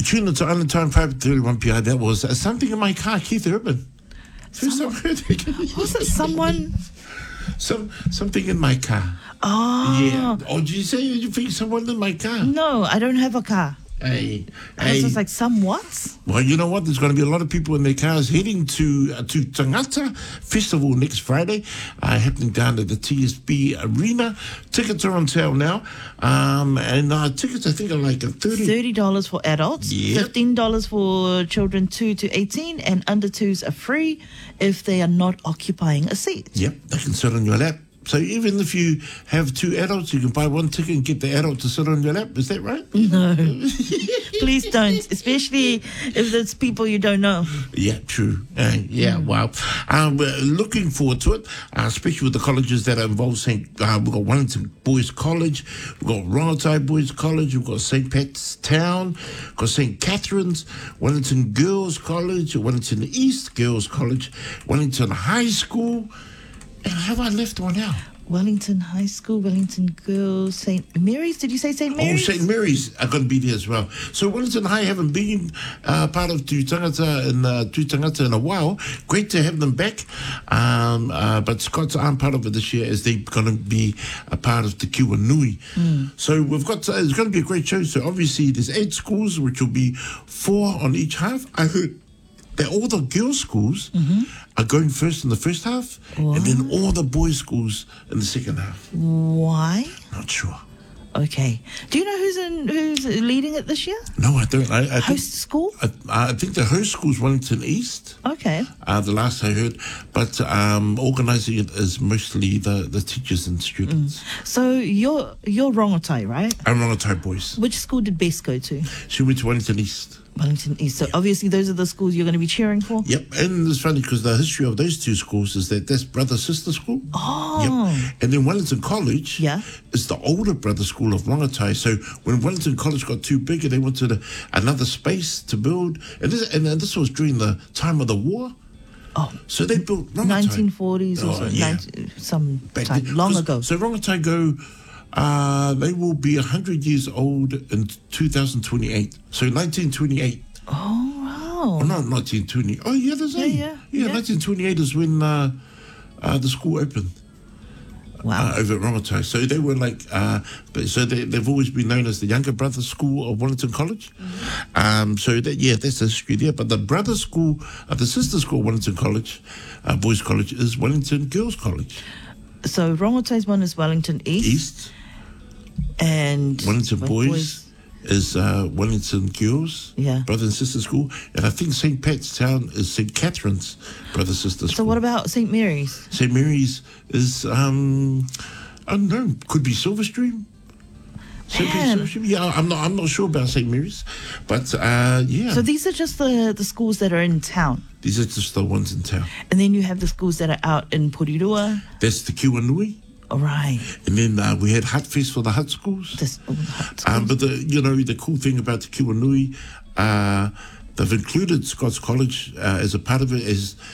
tune into Island Time 5:31 p.m. That was Something in My Car, Keith Urban. First time I heard it. Was it someone? Something in my car. Oh. Yeah. Oh, did you say you think someone in my car? No, I don't have a car. Hey. It's just like somewhat. Well, you know what? There's going to be a lot of people in their cars heading to Tangata Festival next Friday, happening down at the TSB Arena. Tickets are on sale now, and tickets I think are like $30 for adults, Yep. $15 for children 2 to 18, and under 2s are free if they are not occupying a seat. Yep, they can sit on your lap. So even if you have 2 adults, you can buy one ticket and get the adult to sit on your lap. Is that right? No, please don't, especially if it's people you don't know. Yeah, true. Wow. We're looking forward to it, especially with the colleges that are involved. We've got Wellington Boys College, we've got Rongotai Boys College, we've got St. Pat's Town, we've got St. Catherine's, Wellington Girls College, Wellington East Girls College, Wellington High School. And have I left one out? Wellington High School, Wellington Girls, St. Mary's. Did you say St. Mary's? Oh, St. Mary's are going to be there as well. So Wellington High haven't been part of Tūtangata in a while. Great to have them back. But Scots aren't part of it this year as they're going to be a part of Te Kiwanui. So we've got, it's going to be a great show. So obviously there's 8 schools, which will be 4 on each half. I heard that all the girls' schools are going first in the first half, and then all the boys' schools in the second half. Why? Not sure. Okay. Do you know who's leading it this year? No, I don't. I Host think, school? I think the host school is Wellington East. Okay. The last I heard, but organising it is mostly the teachers and students. So you're Rongotai, right? I'm Rongotai Boys. Which school did Bess go to? She went to Wellington East. Wellington East. So obviously those are the schools you're going to be cheering for? Yep, and it's funny because the history of those 2 schools is that that's brother-sister school. Oh. Yep. And then Wellington College is the older brother school of Rongotai. So when Wellington College got too big and they wanted another space to build, and this was during the time of the war. Oh. So they built Rongotai. 1940s or some Back time, then. long ago. So Rongotai they will be 100 years old in 2028. So 1928. Oh, wow. Oh, no, 1920. Oh, yeah, there's Yeah. 1928 is when the school opened. Wow. Over at Rongotai. So they were like, they've always been known as the younger brother school of Wellington College. So that's the history there. But the brother school, the sister school of Wellington College, Boys College, is Wellington Girls College. So Rongotai's one is Wellington East. And Wellington Boys is Wellington Girls, brother and sister school, and I think St. Pat's Town is St. Catherine's brother sister school. So what about St. Mary's? St. Mary's is I don't know, could be Silverstream. Yeah, I'm not sure about St. Mary's, but yeah. So these are just the schools that are in town. These are just the ones in town. And then you have the schools that are out in Porirua. That's the Kiwanui. All right. And then we had Hut Fest for the Hut schools. But the cool thing about the Kiwanui, they've included Scots College as a part of it.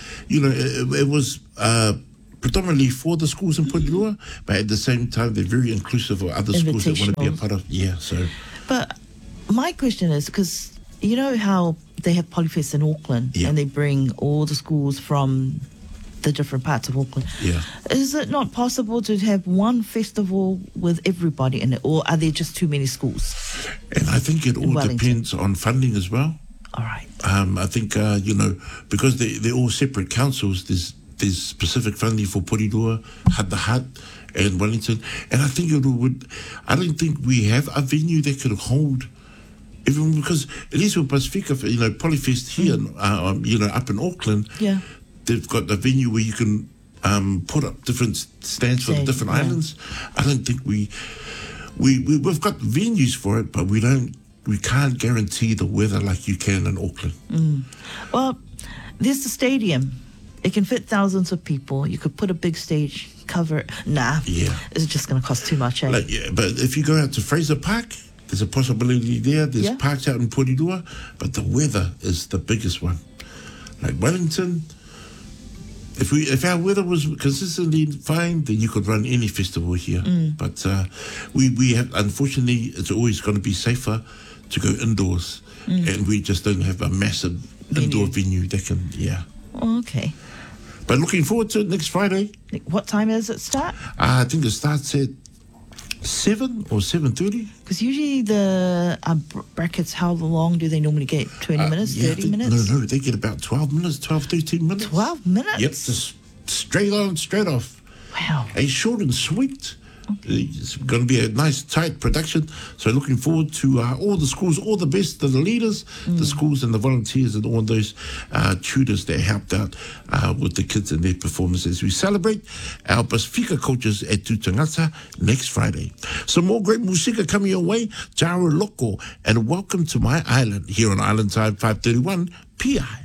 It was predominantly for the schools in Porirua, but at the same time they're very inclusive of other schools that want to be a part of. Yeah. So. But my question is, because you know how they have Polyfest in Auckland, and they bring all the schools from the different parts of Auckland. Yeah. Is it not possible to have one festival with everybody in it, or are there just too many schools? And I think it all depends on funding as well. All right. I think, because they're all separate councils, there's specific funding for Porirua, the Hut, and Wellington. And I think I don't think we have a venue that could hold, even because at least with Pacifica, Polyfest here, up in Auckland, they've got a venue where you can put up different stands for the different islands. I don't think we've got venues for it, but we can't guarantee the weather like you can in Auckland. Well, there's the stadium. It can fit thousands of people. You could put a big stage, cover it. Nah. Yeah. It's just going to cost too much, eh? But if you go out to Fraser Park, there's a possibility there. There's parks out in Porirua, but the weather is the biggest one. Like Wellington, If our weather was consistently fine, then you could run any festival here. But we have, unfortunately, it's always going to be safer to go indoors, and we just don't have a massive indoor venue that can, Oh, okay. But looking forward to it next Friday. What time does it start? I think it starts at 7 or 7:30. Because usually the brackets, how long do they normally get? 20 minutes, 30 minutes? No, they get about 12 minutes, 12, 13 minutes. 12 minutes? Yep, just straight on, straight off. Wow. And short and sweet. It's going to be a nice, tight production. So looking forward to all the schools, all the best of the leaders, the schools and the volunteers and all those tutors that helped out with the kids and their performances. We celebrate our Pasifika coaches at Tutangata next Friday. Some more great musika coming your way. Jaru Loko, and welcome to my island here on Island Time 531 PI.